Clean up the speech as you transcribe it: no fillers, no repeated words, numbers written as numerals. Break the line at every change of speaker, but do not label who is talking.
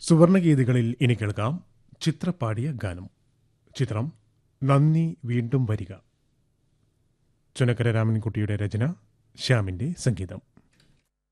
സുവർണഗീതികളിൽ ഇനി കേൾക്കാം ചിത്രപ്പാടിയ ഗാനം. ചിത്രം നന്ദി വീണ്ടും വരിക. ചുനക്കര രാമൻകുട്ടിയുടെ രചന, ശ്യാമിന്റെ സംഗീതം.